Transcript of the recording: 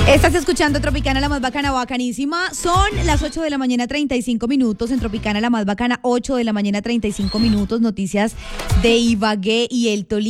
Estás escuchando Tropicana, la más bacana, bacanísima. Son las 8 de la mañana, 35 minutos. En Tropicana, la más bacana, 8 de la mañana, 35 minutos. Noticias de Ibagué y el Tolima.